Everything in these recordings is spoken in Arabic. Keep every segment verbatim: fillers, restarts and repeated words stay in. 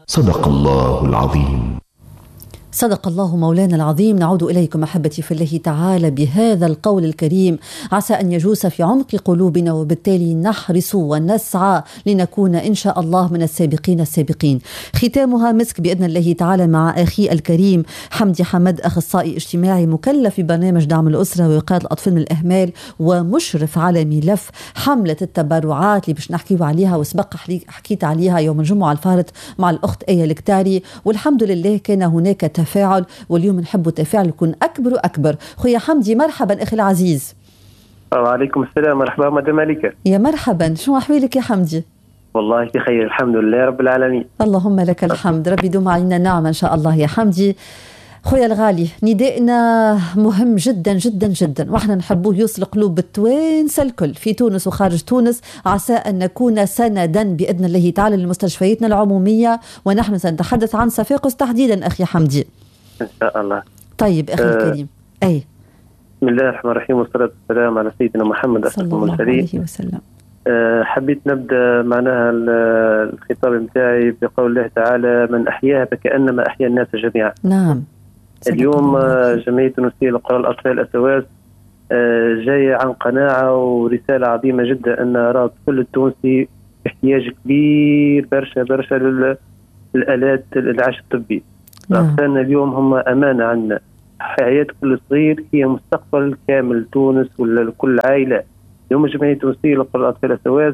صدق الله العظيم. صدق الله مولانا العظيم. نعود إليكم أحبتي في الله تعالى بهذا القول الكريم: عسى أن يجوس في عمق قلوبنا، وبالتالي نحرص ونسعى لنكون إن شاء الله من السابقين السابقين. ختامها مسك بإذن الله تعالى مع أخي الكريم حمدي حمد، أخصائي اجتماعي مكلف ببرنامج دعم الأسرة ووقاية الأطفال من الإهمال، ومشرف على ملف حملة التبرعات اللي باش نحكيو عليها وسبق حكيت عليها يوم الجمعة الفارط مع الأخت آية الكتاري، والحمد لله كان هناك تفاعل، واليوم نحب التفاعل يكون أكبر وأكبر. خويا حمدي مرحبا أخي العزيز. وعليكم السلام. مرحبا مدام مالكة. يا مرحبا، شو أحوالك يا حمدي؟ والله بخير الحمد لله رب العالمين. اللهم لك الحمد، ربي يدوم علينا نعمة إن شاء الله. يا حمدي خويا الغالي، ندائنا مهم جدا جدا جدا، واحنا نحبوه يوصل قلوب التوانسة الكل في تونس وخارج تونس، عسى أن نكون سندا بإذن الله تعالى لمستشفياتنا العمومية، ونحن سنتحدث عن صفاقس تحديدا أخي حمدي إن شاء الله. طيب أخي أه الكريم. أي بسم الله الرحمن الرحيم، والصلاة والسلام على سيدنا محمد صلى الله عليه وسلم. أه حبيت نبدأ معناها الخطاب متاعي بقول الله تعالى: من أحياها فكأنما أحيا الناس جميعا. نعم. اليوم جمعية تونسية لقراء الأطفال أسواس جاية عن قناعة ورسالة عظيمة جدا أن راه الطفل التونسي احتياج كبير برشا برشا للآلات الإنعاش الطبي. الأطفال اليوم هم أمانة عنا. حياة كل صغير هي مستقبل كامل تونس ولا كل عائلة. اليوم جمعية تونسية لقراء الأطفال أسواس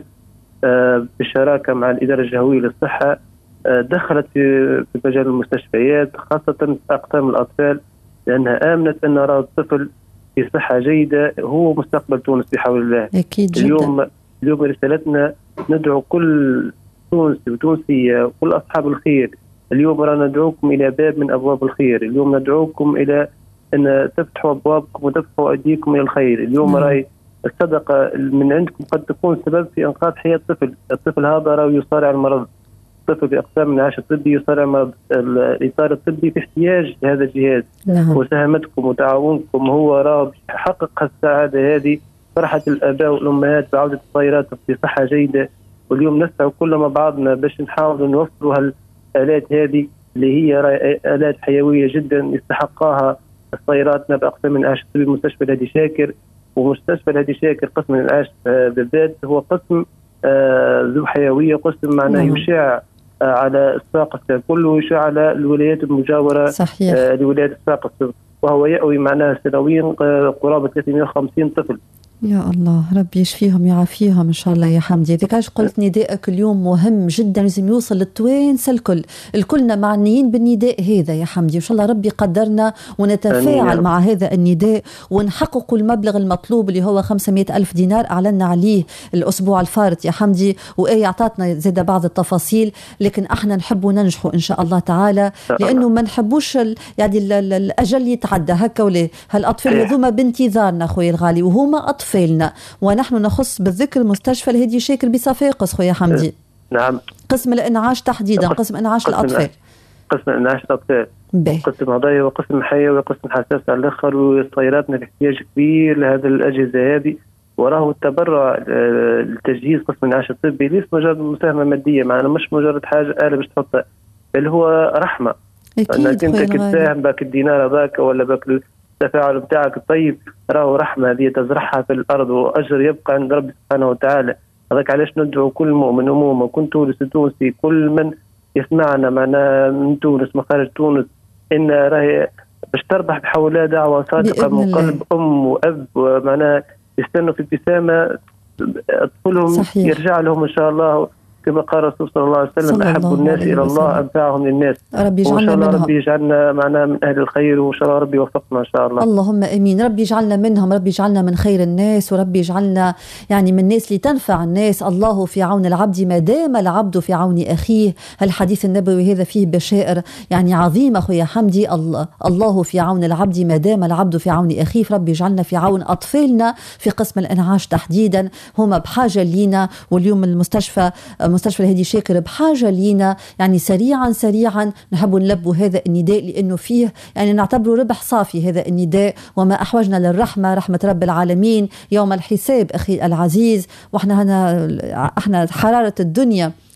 بالشراكة مع الإدارة الجهوية للصحة دخلت في مجال المستشفيات، خاصة في أقسام الأطفال، لأنها آمنت أن راه الطفل في صحة جيدة هو مستقبل تونس بحول الله. أكيد جدا. اليوم اليوم رسالتنا ندعو كل تونسي وتونسية وكل أصحاب الخير. اليوم رانا ندعوكم إلى باب من أبواب الخير. اليوم ندعوكم إلى أن تفتحوا أبوابكم وتفتحوا أيديكم إلى الخير. اليوم راي الصدقة من عندكم قد تكون سبب في إنقاذ حياة الطفل. الطفل هذا راه يصارع المرض. الطفل في أقسام الإنعاش الطبي يصارع مرض. الإطار الطبي في احتياج لهذا الجهاز. نعم. وساهمتكم وتعاونكم هو راه يحقق السعادة هذه، فرحة الآباء والأمهات بعودة الطائرات في صحة جيدة. واليوم نسعى كل مع بعضنا باش نحاول نوفروا هالآلات هذه اللي هي آلات حيوية جدا يستحقها طائراتنا بأقسام الإنعاش الطبي. مستشفى الهادي شاكر ومستشفى الهادي شاكر قسم الإنعاش بالذات هو قسم آه ذو حيوية، قسم معناه يشاع آه على الساقط كله ويشاع على الولايات المجاورة. صحيح. آه لولايات الساقط، وهو يأوي معناه سنويا آه قرابة ثلاثمائة وخمسين طفل. يا الله ربي يشفيهم يعافيهم إن شاء الله. يا حمدي ذيكاش قلت ندائك اليوم مهم جدا، لازم يوصل للتوانسة الكل. الكلنا معنيين بالنداء هذا يا حمدي، إن شاء الله ربي قدرنا ونتفاعل مع هذا النداء ونحقق المبلغ المطلوب اللي هو خمسمائة ألف دينار أعلنا عليه الأسبوع الفارط يا حمدي، وآية أعطتنا زادة بعض التفاصيل. لكن احنا نحب ننجحوا إن شاء الله تعالى، لأنه ما نحبوش يعني الأجل يتعدى هكا. ولا هالأطفال هذوما بانتظارنا خويا الغالي، وهما أطفال فيلنا، ونحن نخص بالذكر مستشفى الهادي شاكر بصفاقس خويا حمدي. نعم. قسم الإنعاش تحديدا، قسم إنعاش الأطفال. قسم إنعاش الأطفال. باهي. قسم عضوي وقسم حيوي وقسم حساس على الآخر. وطائراتنا باحتياج كبير لهذه الأجهزة هذه، وراه التبرع لتجهيز قسم الإنعاش الطبي ليس مجرد مساهمة مادية معنا، مش مجرد حاجة آلة باش تحطها، بل هو رحمة. أكيد. أنك أنت كتساهم باك الدينار هذاك ولا باك التفاعل بتاعك الطيب، راه رحمة هذه تزرعها في الأرض وأجر يبقى عند ربي سبحانه وتعالى. هذاك علاش ندعو كل مؤمن ومؤمن، كل تونسي تونسي، كل من يسمعنا معنا من تونس من خارج تونس، إن راهي باش تربح بحول الله دعوة صادقة من قلب أم وأب، ومعناها يستنوا في ابتسامة أطفالهم. صحيح. يرجع لهم إن شاء الله كما قال الرسول صلى الله عليه وسلم: أحب الناس إلى الله أنفعهم للناس. ربي يجعلنا وإن شاء الله منهم. ربي يجعلنا معنا من أهل الخير، وإن شاء الله ربي يوفقنا إن شاء الله. اللهم أمين. ربي يجعلنا منهم، ربي يجعلنا من خير الناس، وربي يجعلنا يعني من الناس اللي تنفع الناس. الله في عون العبد ما دام العبد في عون أخيه. الحديث النبوي هذا فيه بشائر يعني عظيمة خويا حمدي. الله الله في عون العبد ما دام العبد في عون أخيه. فربي يجعلنا في عون أطفالنا في قسم الإنعاش تحديدا، هم بحاجة لينا. واليوم المستشفى مستشفى الهادي شاكر بحاجة لينا، يعني سريعا سريعا نحب نلبوا هذا النداء، لأنه فيه يعني نعتبره ربح صافي هذا النداء. وما أحوجنا للرحمة، رحمة رب العالمين يوم الحساب أخي العزيز. وإحنا هنا احنا حرارة الدنيا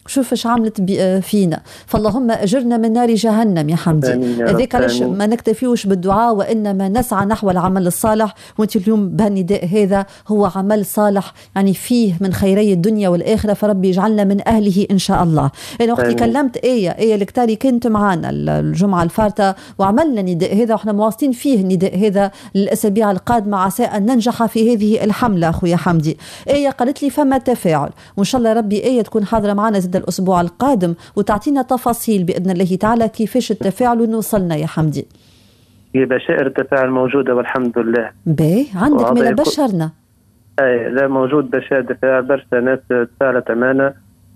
شوف ايش عملت فينا. فاللهم اجرنا من نار جهنم يا حمدي. هذاك علاش ما نكتفيوش بالدعاء وانما نسعى نحو العمل الصالح. وانت اليوم بهالنداء هذا هو عمل صالح يعني فيه من خيري الدنيا والاخره، فربي يجعلنا من اهله ان شاء الله. انا وقت كلمت ايه ايه الكتاري كنت معنا الجمعه الفارطه وعملنا النداء هذا، واحنا مواصلين فيه النداء هذا للاسابيع القادمه عسى ان ننجح في هذه الحمله. اخويا حمدي ايه قالت لي فما تفاعل، وان شاء الله ربي ايه تكون حاضره معنا زد الاسبوع القادم وتعطينا تفاصيل باذن الله تعالى كيفاش التفاعل ونوصلنا يا حمدي. هي بشائر التفاعل موجوده والحمد لله. باهي عندك من بشرنا. اي لا موجود بشائر تفاعل، برشا ناس تفاعلت معنا،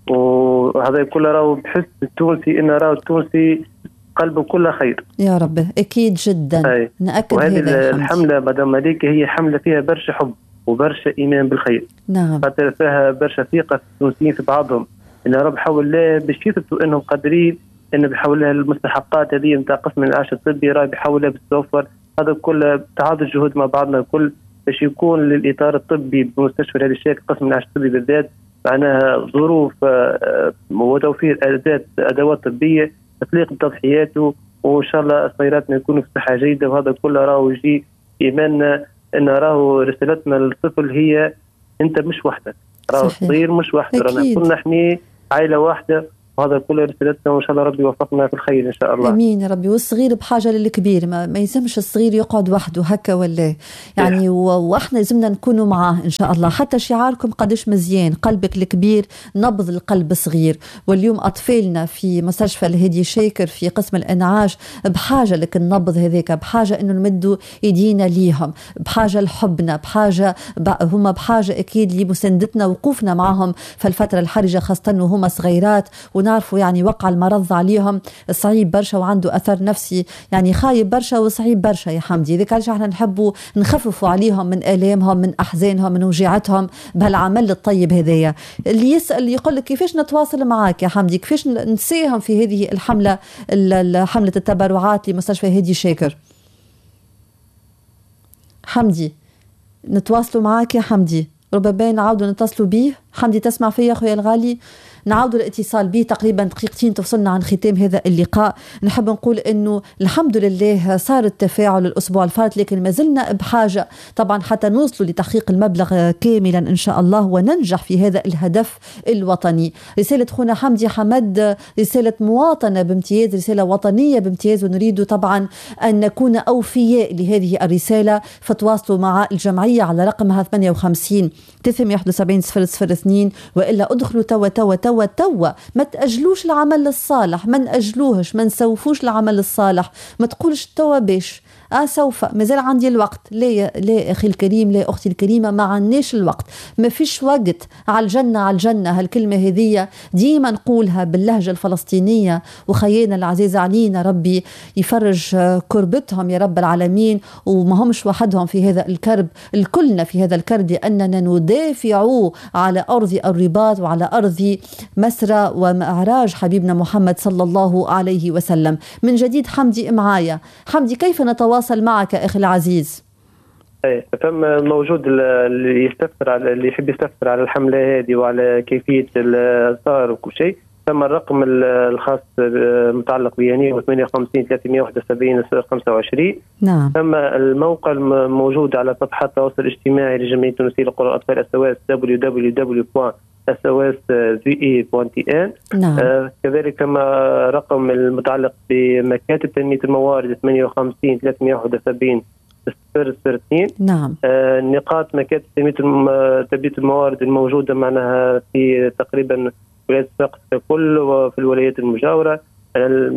وهذا كله راهو بحس التونسي ان راهو التونسي قلبه كله خير يا رب. اكيد جدا. أي. ناكد وهذه هذا الحمله مدام مليكه هي حمله فيها برشا حب وبرشا ايمان بالخير. نعم. خاطر فيها برشا ثقه في التونسيين في بعضهم، ان رب حول الله باش يثبتوا انهم قادرين، ان بيحول لها المستحقات هذه نتاع قسم الانعاش الطبي راه بيحول لها بالتوفر. هذا كله تعاضد الجهود مع بعضنا الكل باش يكون للاطار الطبي بمستشفى هذا الشيء قسم الانعاش الطبي بالذات معناها ظروف وتوفير ادوات ادوات طبيه تليق بتضحياته، وان شاء الله صغيراتنا يكونوا في صحه جيده. وهذا كله راهو يجي ايماننا ان راهو رسالتنا للطفل هي انت مش وحدك، راهو الصغير مش وحده، رانا كلنا احنا عائله واحده، وهذا كله رسالتنا وان شاء الله ربي يوفقنا في الخير ان شاء الله. امين يا ربي. والصغير بحاجه للكبير، ما, ما يلزمش الصغير يقعد وحده هكا ولا يعني، واحنا لازمنا نكونوا معاه ان شاء الله. حتى شعاركم قدش مزيان، قلبك الكبير نبض القلب الصغير. واليوم اطفالنا في مستشفى الهادي شاكر في قسم الانعاش بحاجه لك النبض هذاك، بحاجه انه نمدوا ايدينا ليهم، بحاجه لحبنا، بحاجه هم بحاجه اكيد لمساندتنا وقوفنا معهم في الفتره الحرجه، خاصه وهم صغيرات ونعرفوا يعني وقع المرض عليهم صعيب برشا وعنده اثر نفسي يعني خايب برشا وصعيب برشا يا حمدي. ذيك علاش احنا نحبوا نخففوا عليهم من الامهم من احزانهم من وجيعتهم بهالعمل الطيب هذايا. اللي يسال يقول لك كيفاش نتواصل معك يا حمدي، كيفاش نساهم في هذه الحمله حمله التبرعات لمستشفى هادي شاكر؟ حمدي نتواصلوا معك يا حمدي، ربما نعاودوا نتصلوا بيه. حمدي تسمع فيا اخويا الغالي؟ نعاود الاتصال به تقريبا دقيقتين توصلنا عن ختام هذا اللقاء. نحب نقول انه الحمد لله صار التفاعل الاسبوع الفارط، لكن ما زلنا بحاجه طبعا حتى نوصلوا لتحقيق المبلغ كاملا ان شاء الله وننجح في هذا الهدف الوطني. رساله خونا حمدي حمد رساله مواطنه بامتياز، رساله وطنيه بامتياز، ونريد طبعا ان نكون اوفياء لهذه الرساله. فتواصلوا مع الجمعيه على رقمها ثمانية وخمسين ثلاثمئة وواحد وسبعين صفر صفر اثنين، والا ادخلوا توا توا توا توا ما تأجلوش العمل الصالح، ما نأجلوهش، ما نسوفوش العمل الصالح، ما تقولش توا باش اه سوف مازال عندي الوقت. لا لا اخي الكريم، لا اختي الكريمه، ما عندناش الوقت، ما فيش وقت. على الجنه على الجنه، هالكلمه هذية ديما نقولها باللهجه الفلسطينيه، وخيانا العزيز علينا ربي يفرج كربتهم يا رب العالمين، وما همش وحدهم في هذا الكرب، الكلنا في هذا الكرب، لاننا ندافع على ارض الرباط وعلى ارض مسرى ومعراج حبيبنا محمد صلى الله عليه وسلم. من جديد حمدي معايا. حمدي كيف نتواصل معك أخي العزيز؟ ايه فما موجود اللي يستفسر على اللي يحب يستفسر على الحمله هذه وعلى كيفيه الصار وكل شيء، ثم الرقم الخاص المتعلق بياني هو ثمانية وخمسين ثلاثمئة وواحد وسبعين خمسة وعشرين. نعم. ثم الموقع موجود على صفحات التواصل الاجتماعي للجمعيه التونسيه لقراء الاطفال اس او اس دبليو دبليو دبليو دوت اس او اس في اي دوت تي ان. نعم. آه كذلك كما رقم المتعلق بمكاتب تنميه الموارد ثمانية وخمسين ثلاثمئة وواحد وسبعين صفر صفر اثنين. نعم. آه نقاط مكاتب تنميه تنميه الموارد الموجوده معناها في تقريبا ولاية السقط ككل وفي الولايات المجاورة. آه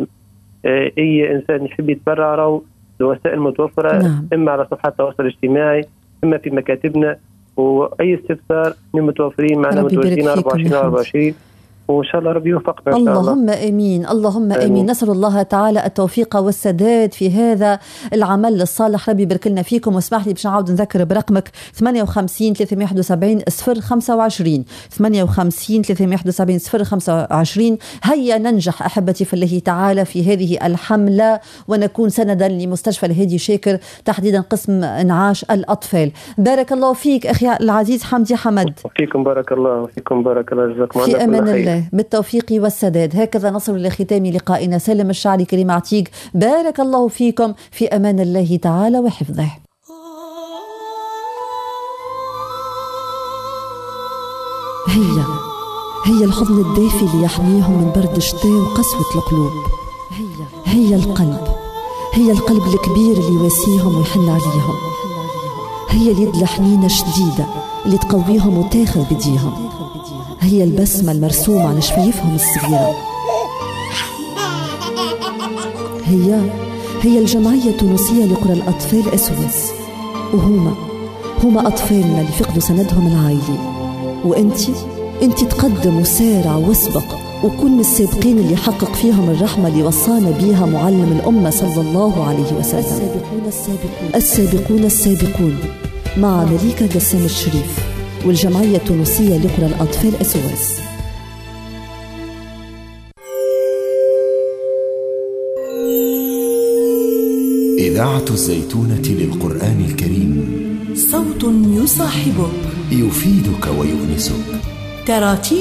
أي إنسان يحب يتبرع راهو الوسائل متوفرة. نعم. إما على صفحات التواصل الاجتماعي إما في مكاتبنا، وأي استفسار متوفرين معنا متواجدين أربعة وعشرين أربعة وعشرين، وإن شاء الله ربي يوفقنا إن شاء الله. اللهم آمين اللهم آمين. آمين. نسأل الله تعالى التوفيق والسداد في هذا العمل الصالح. ربي يبارك لنا فيكم. واسمح لي باش نعاود نذكر برقمك ثمانية وخمسين ثلاثمئة وواحد وسبعين صفر خمسة وعشرين ثمانية وخمسين ثلاثمئة وواحد وسبعين صفر خمسة وعشرين. هيا ننجح أحبتي في الله تعالى في هذه الحملة ونكون سندا لمستشفى الهادي شاكر تحديدا قسم انعاش الأطفال. بارك الله فيك أخي العزيز حمدي حمد. فيكم بارك الله، فيكم بارك الله، جزاكم الله في أمان الله. الله بالتوفيق والسداد. هكذا نصل لختام لقائنا. سالم الشعري، كريم عتيق، بارك الله فيكم، في أمان الله تعالى وحفظه. هي هي الحضن الدافي اللي يحميهم من برد الشتاء وقسوة القلوب. هي هي القلب هي القلب الكبير اللي يواسيهم ويحن عليهم. هي اليد الحنينة الشديدة اللي تقويهم وتاخذ بديهم. هي البسمة المرسومة على شفايفهم الصغيرة. هي هي الجمعية التونسية لقرى الأطفال اس او اس، وهما هما أطفالنا اللي فقدوا سندهم العائلي. وأنتي أنتي تقدم وسارع واسبق وكن من السابقين اللي حقق فيهم الرحمة اللي وصانا بيها معلم الأمة صلى الله عليه وسلم. السابقون السابقون السابقون السابقون مع مليكة جسام الشريف والجمعية التونسية لقرى الأطفال اس او اس. إذاعة الزيتونة للقرآن الكريم، صوت يصاحبك، يفيدك ويؤنسك. كراتين